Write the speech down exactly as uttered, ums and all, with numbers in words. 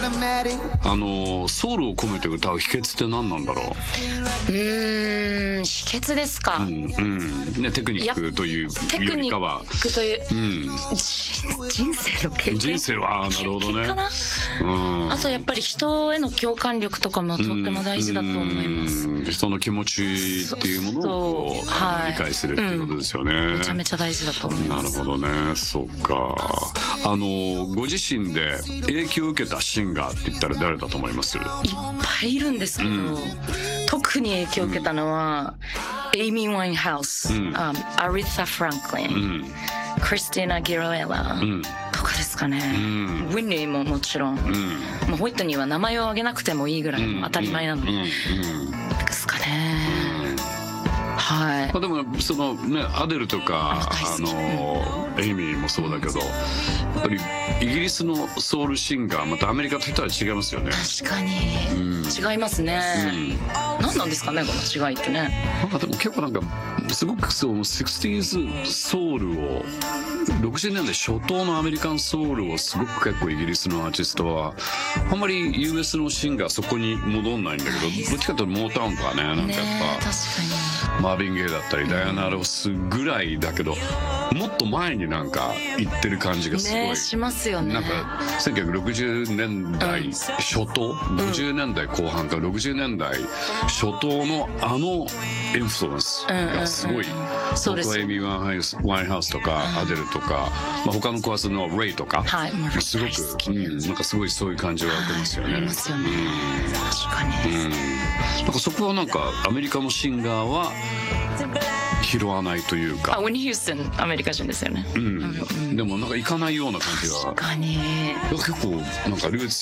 あのソウルを込めて歌う秘訣って何なんだろう。 うーん秘訣ですか。 うんうんね、テクニックというよりかはテクニックという、うん、人生の経験人生はなるほどね。 かな、うん、あとやっぱり人への共感力とかもとっても大事だと思います、 うん、人の気持ちっていうものを、はい、理解するっていうことですよね、うん、 めちゃめちゃ大事だと思います。 なるほどね。そっか。あのご自身で影響を受けたシンガーって言ったら誰だと思います？いっぱいいるんですけど、うん、特に影響を受けたのは、うん、エイミー・ワインハウス、うん、アリサ・フランクリン、うん、クリスティーナ・アギレラ、うん、とかですかね、うん、ウィニーももちろん、うん、もうホイットニーは名前を挙げなくてもいいぐらいの当たり前なので、うんうんうん、ですかね、はい。 まあ、でもそのねアデルとかあのエイミーもそうだけど、やっぱりイギリスのソウルシンガーまたアメリカといったら違いますよね。 確かに、うん、違いますね、うん、何なんですかねこの違いってね。 なんかでも結構なんかすごくその シックスティーズ ソウルをろくじゅうねんだい初頭のアメリカンソウルをすごく結構イギリスのアーティストはあんまり ユーエス のシンガーそこに戻んないんだけど、どっちかというとモータウンとかね、なんかやっぱ確かにマーヴィン・ゲイだったりダイアナ・ロスぐらいだけど、もっと前になんか行ってる感じがすごい、 ね、しますよね。 なんかせんきゅうひゃくろくじゅうねんだい初頭、うん、ごじゅうねんだいこう半からろくじゅうねんだい初頭のあのインフルエンスがすごい、うんうん、そうです。エイミー・ワインハウスとか、うん、アデルとか、まあ、他のコアスのレイとか、はい、すごく、うん、なんかすごいそういう感じは受けますよね。 ありますよね、うん、確かに、うん、 なんかそこはなんかアメリカのシンガーは拾わないというか。 あ、ウィニー・ヒューストンアメリカ人ですよね、 うんうん、でもなんか行かないような感じが。 確かに。 結構なんかルーツ